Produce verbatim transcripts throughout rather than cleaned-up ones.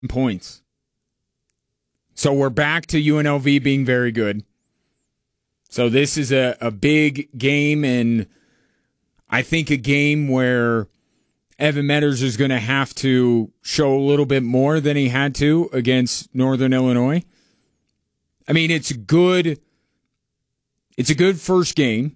points. So we're back to U N L V being very good. So this is a, a big game, and I think a game where Evan Metters is going to have to show a little bit more than he had to against Northern Illinois. I mean, it's good. It's a good first game,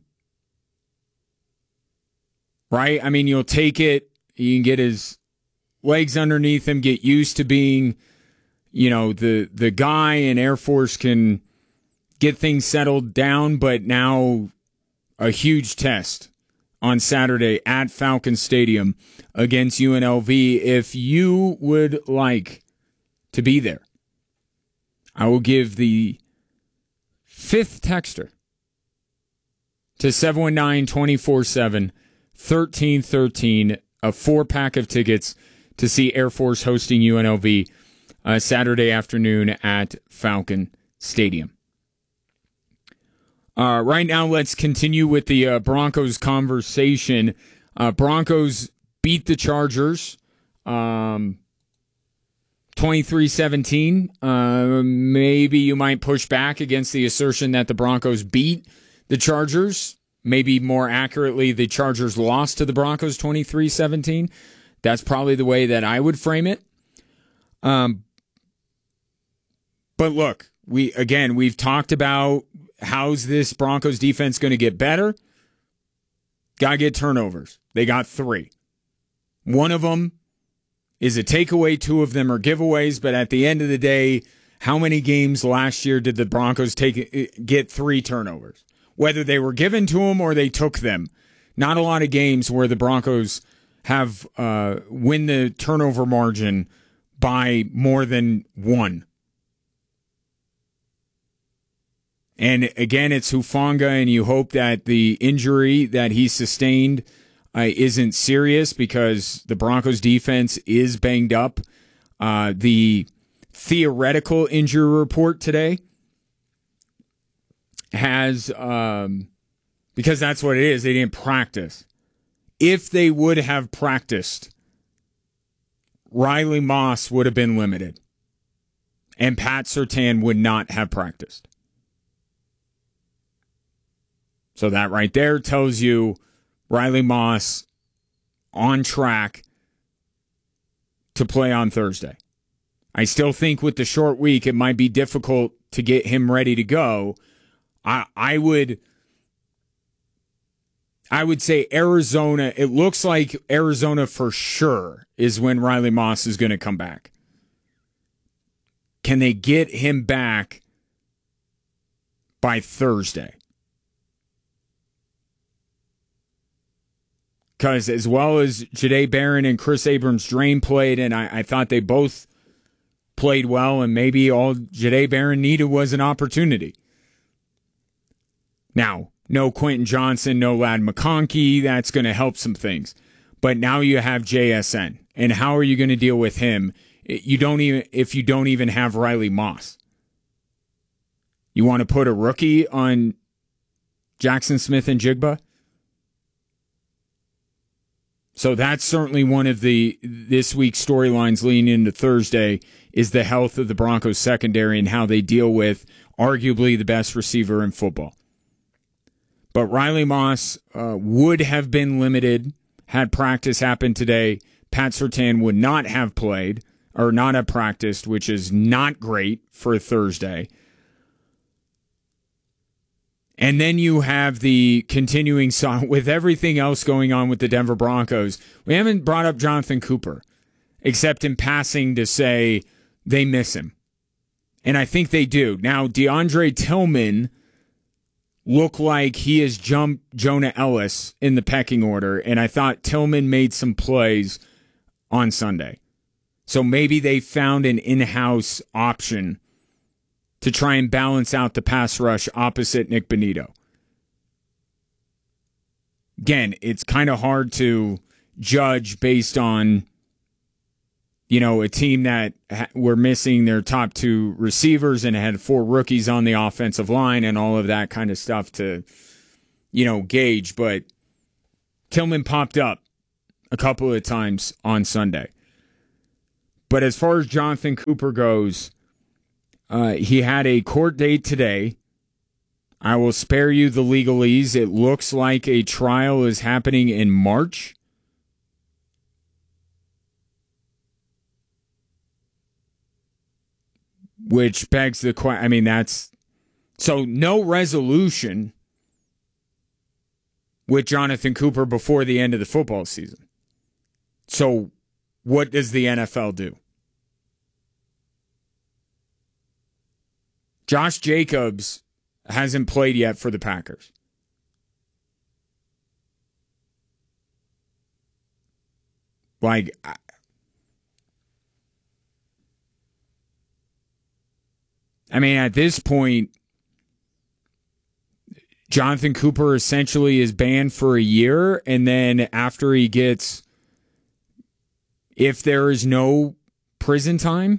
right? I mean, you'll take it. You can get his legs underneath him, get used to being, you know, the the guy, and Air Force can get things settled down. But now a huge test on Saturday at Falcon Stadium against U N L V. If you would like to be there, I will give the fifth texter to seven one nine, two four seven, one three one three a four-pack of tickets to see Air Force hosting U N L V uh, Saturday afternoon at Falcon Stadium. Uh, right now, let's continue with the uh, Broncos conversation. Uh, Broncos beat the Chargers um, twenty-three seventeen. Uh, maybe you might push back against the assertion that the Broncos beat the Chargers. Maybe more accurately, the Chargers lost to the Broncos twenty-three seventeen. That's probably the way that I would frame it. Um, but look, we again, we've talked about how's this Broncos defense going to get better? Got to get turnovers. They got three. One of them is a takeaway. Two of them are giveaways. But at the end of the day, how many games last year did the Broncos take get three turnovers? Whether they were given to them or they took them. Not a lot of games where the Broncos have uh, win the turnover margin by more than one. And again, it's Hufanga, and you hope that the injury that he sustained uh, isn't serious, because the Broncos defense is banged up. Uh, the theoretical injury report today has, um, because that's what it is, they didn't practice. If they would have practiced, Riley Moss would have been limited, and Pat Surtain would not have practiced. So that right there tells you Riley Moss on track to play on Thursday. I still think with the short week, it might be difficult to get him ready to go. I I would I would say Arizona, it looks like Arizona for sure is when Riley Moss is going to come back. Can they get him back by Thursday? Because as well as Jahdae Barron and Chris Abrams-Draine played, and I, I thought they both played well, and maybe all Jahdae Barron needed was an opportunity. Now, no Quentin Johnson, no Ladd McConkey, that's going to help some things. But now you have J S N, and how are you going to deal with him? You don't even if you don't even have Riley Moss. You want to put a rookie on Jackson Smith and Jigba? So that's certainly one of the this week's storylines leading into Thursday is the health of the Broncos secondary and how they deal with arguably the best receiver in football. But Riley Moss uh, would have been limited had practice happened today. Pat Surtain would not have played or not have practiced, which is not great for Thursday. And then you have the continuing song with everything else going on with the Denver Broncos. We haven't brought up Jonathan Cooper, except in passing to say they miss him. And I think they do. Now, DeAndre Tillman looked like he has jumped Jonah Ellis in the pecking order, and I thought Tillman made some plays on Sunday. So maybe they found an in-house option to try and balance out the pass rush opposite Nick Bonitto. Again, it's kind of hard to judge based on, you know, a team that ha- were missing their top two receivers and had four rookies on the offensive line and all of that kind of stuff to, you know, gauge. But Tillman popped up a couple of times on Sunday. But as far as Jonathan Cooper goes, uh, he had a court date today. I will spare you the legalese. It looks like a trial is happening in March. Which begs the question. I mean, that's so no resolution with Jonathan Cooper before the end of the football season. So what does the N F L do? Josh Jacobs hasn't played yet for the Packers. Like, I, I mean, at this point, Jonathan Cooper essentially is banned for a year, and then after he gets, if there is no prison time,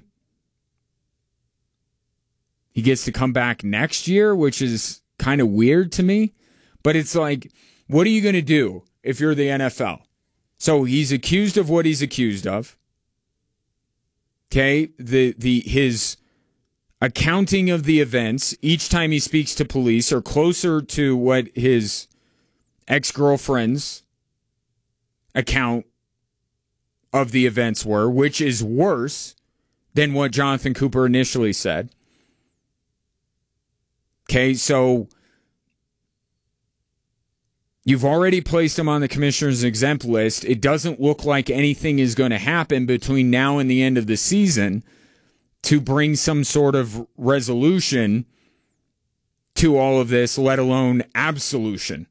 he gets to come back next year, which is kind of weird to me. But it's like, what are you going to do if you're the N F L? So he's accused of what he's accused of. Okay, the the his accounting of the events each time he speaks to police are closer to what his ex-girlfriend's account of the events were, which is worse than what Jonathan Cooper initially said. Okay, so you've already placed him on the commissioner's exempt list. It doesn't look like anything is going to happen between now and the end of the season to bring some sort of resolution to all of this, let alone absolution.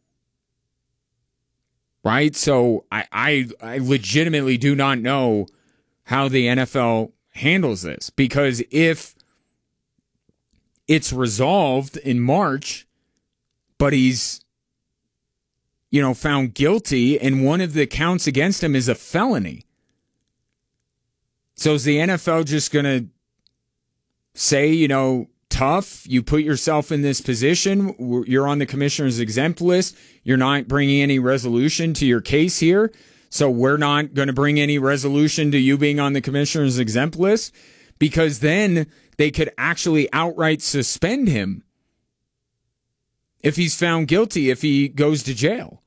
Right? So I, I, I legitimately do not know how the N F L handles this, because if it's resolved in March, but he's, you know, found guilty, and one of the counts against him is a felony. So is the N F L just going to say, you know, tough, you put yourself in this position, you're on the commissioner's exempt list, you're not bringing any resolution to your case here, so we're not going to bring any resolution to you being on the commissioner's exempt list? Because then they could actually outright suspend him if he's found guilty, if he goes to jail.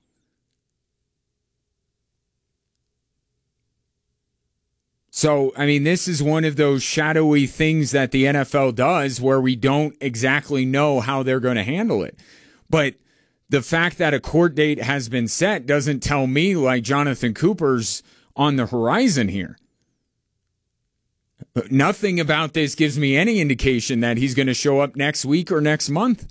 So, I mean, this is one of those shadowy things that the N F L does where we don't exactly know how they're going to handle it. But the fact that a court date has been set doesn't tell me like Jonathan Cooper's on the horizon here. Nothing about this gives me any indication that he's going to show up next week or next month.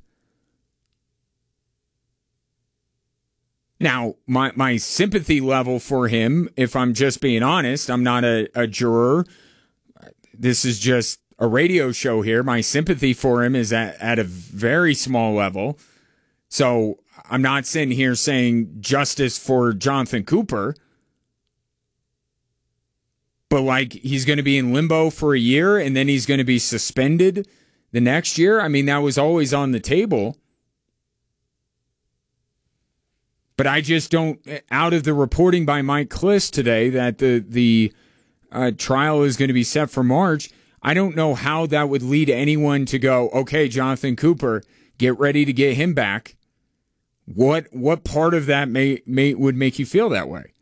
Now, my, my sympathy level for him, if I'm just being honest, I'm not a, a juror. This is just a radio show here. My sympathy for him is at, at a very small level. So I'm not sitting here saying justice for Jonathan Cooper. But like, he's going to be in limbo for a year and then he's going to be suspended the next year. I mean, that was always on the table. But I just don't, out of the reporting by Mike Klis today that the, the uh, trial is going to be set for March, I don't know how that would lead anyone to go, okay, Jonathan Cooper, get ready to get him back. What what part of that may, may would make you feel that way?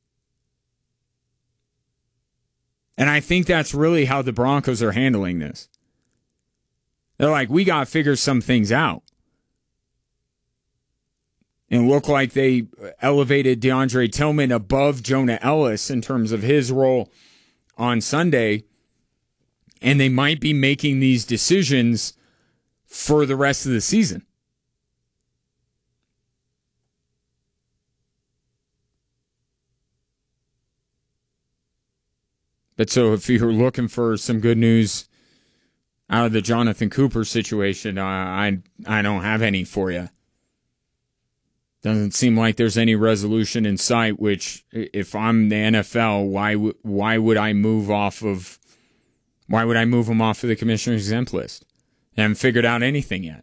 And I think that's really how the Broncos are handling this. They're like, we got to figure some things out. And look like they elevated DeAndre Tillman above Jonah Ellis in terms of his role on Sunday. And they might be making these decisions for the rest of the season. But so if you're looking for some good news out of the Jonathan Cooper situation, uh, I I don't have any for you. Doesn't seem like there's any resolution in sight, which if I'm the N F L, why, w- why would I move off of, why would I move him off of the commissioner's exempt list? I haven't figured out anything yet.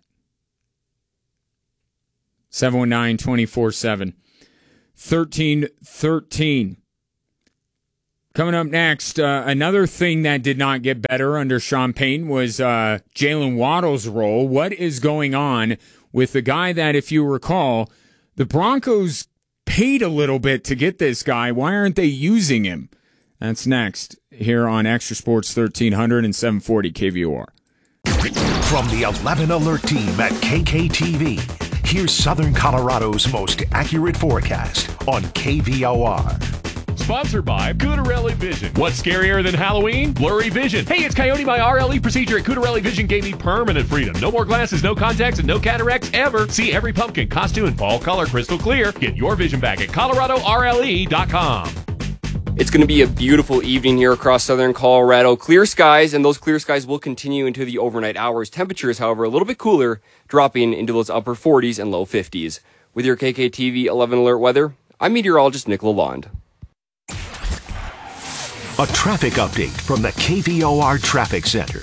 seven one nine, two four seven, one three one three. Coming up next, uh, another thing that did not get better under Sean Payton was uh, Jalen Waddle's role. What is going on with the guy that, if you recall, the Broncos paid a little bit to get this guy? Why aren't they using him? That's next here on Extra Sports thirteen hundred and seven forty K V O R. From the eleven Alert team at K K T V, here's Southern Colorado's most accurate forecast on K V O R. Sponsored by Cutarelli Vision. What's scarier than Halloween? Blurry vision. Hey, it's Coyote. My R L E procedure at Cutarelli Vision gave me permanent freedom. No more glasses, no contacts, and no cataracts ever. See every pumpkin, costume, and fall color crystal clear. Get your vision back at Colorado R L E dot com. It's going to be a beautiful evening here across southern Colorado. Clear skies, and those clear skies will continue into the overnight hours. Temperatures, however, a little bit cooler, dropping into those upper forties and low fifties. With your K K T V eleven Alert weather, I'm meteorologist Nick Lalonde. A traffic update from the K V O R Traffic Center.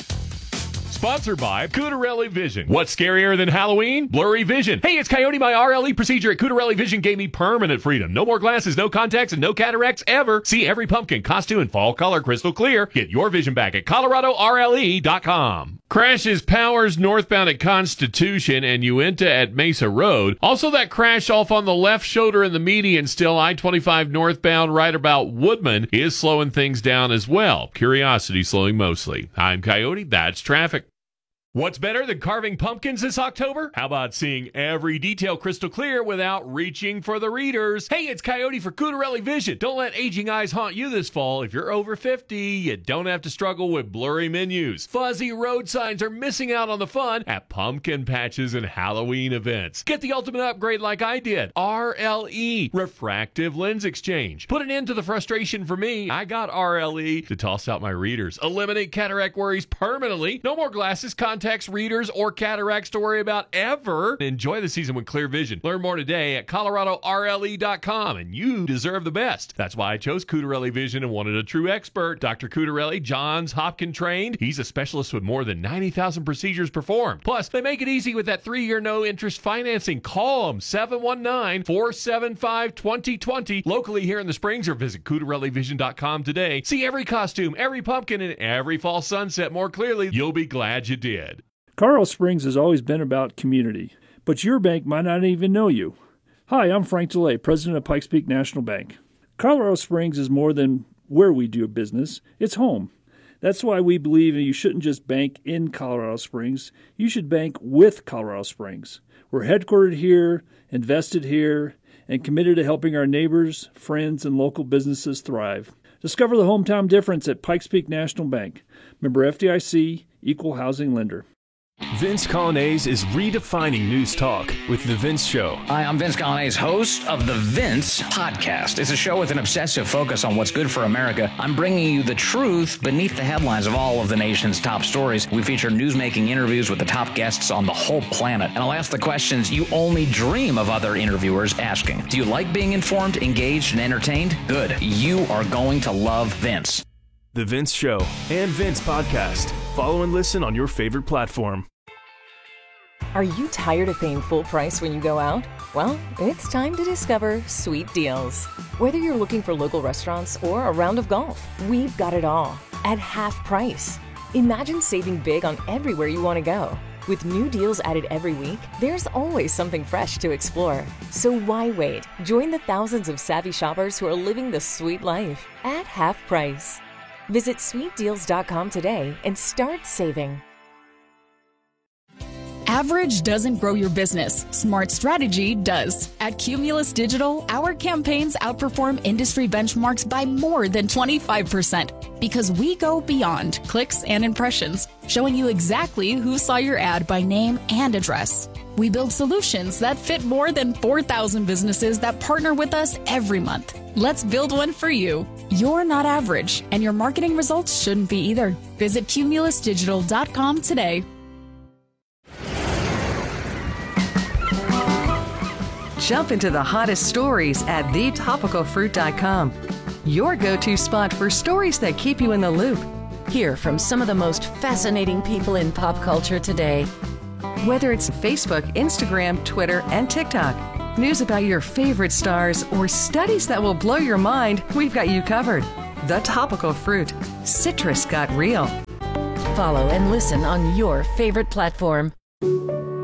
Sponsored by Cutarelli Vision. What's scarier than Halloween? Blurry vision. Hey, it's Coyote. My R L E procedure at Cutarelli Vision gave me permanent freedom. No more glasses, no contacts, and no cataracts ever. See every pumpkin, costume, and fall color crystal clear. Get your vision back at Colorado R L E dot com. Crashes Powers northbound at Constitution and Uinta at Mesa Road. Also that crash off on the left shoulder in the median still I twenty-five northbound right about Woodman is slowing things down as well. Curiosity slowing mostly. I'm Coyote. That's traffic. What's better than carving pumpkins this October? How about seeing every detail crystal clear without reaching for the readers? Hey, it's Coyote for Cutarelli Vision. Don't let aging eyes haunt you this fall. If you're over fifty, you don't have to struggle with blurry menus. Fuzzy road signs are missing out on the fun at pumpkin patches and Halloween events. Get the ultimate upgrade like I did. R L E, Refractive Lens Exchange. Put an end to the frustration for me. I got R L E to toss out my readers. Eliminate cataract worries permanently. No more glasses, contacts, readers, or cataracts to worry about ever. Enjoy the season with clear vision. Learn more today at Colorado R L E dot com, and you deserve the best. That's why I chose Cutarelli Vision and wanted a true expert. Doctor Cutarelli, Johns Hopkins trained. He's a specialist with more than ninety thousand procedures performed. Plus, they make it easy with that three-year no-interest financing. Call them, seven one nine, four seven five, two zero two zero. Locally here in the Springs, or visit Cutarelli Vision dot com today. See every costume, every pumpkin, and every fall sunset more clearly. You'll be glad you did. Colorado Springs has always been about community, but your bank might not even know you. Hi, I'm Frank DeLay, president of Pikes Peak National Bank. Colorado Springs is more than where we do business, it's home. That's why we believe you shouldn't just bank in Colorado Springs, you should bank with Colorado Springs. We're headquartered here, invested here, and committed to helping our neighbors, friends, and local businesses thrive. Discover the hometown difference at Pikes Peak National Bank. Member F D I C, Equal Housing Lender. Vince Colonnese is redefining news talk with The Vince Show. Hi, I'm Vince Colonnese, host of The Vince Podcast. It's a show with an obsessive focus on what's good for America. I'm bringing you the truth beneath the headlines of all of the nation's top stories. We feature newsmaking interviews with the top guests on the whole planet. And I'll ask the questions you only dream of other interviewers asking. Do you like being informed, engaged, and entertained? Good. You are going to love Vince. The Vince Show and Vince Podcast. Follow and listen on your favorite platform. Are you tired of paying full price when you go out? Well, it's time to discover Sweet Deals. Whether you're looking for local restaurants or a round of golf, we've got it all at half price. Imagine saving big on everywhere you want to go. With new deals added every week, there's always something fresh to explore. So why wait? Join the thousands of savvy shoppers who are living the sweet life at half price. Visit sweet deals dot com today and start saving. Average doesn't grow your business. Smart strategy does. At Cumulus Digital, our campaigns outperform industry benchmarks by more than twenty-five percent because we go beyond clicks and impressions, showing you exactly who saw your ad by name and address. We build solutions that fit more than four thousand businesses that partner with us every month. Let's build one for you. You're not average, and your marketing results shouldn't be either. Visit cumulus digital dot com today. Jump into the hottest stories at the topical fruit dot com. Your go-to spot for stories that keep you in the loop. Hear from some of the most fascinating people in pop culture today. Whether it's Facebook, Instagram, Twitter, and TikTok, news about your favorite stars, or studies that will blow your mind, we've got you covered. The Topical Fruit. Citrus got real. Follow and listen on your favorite platform.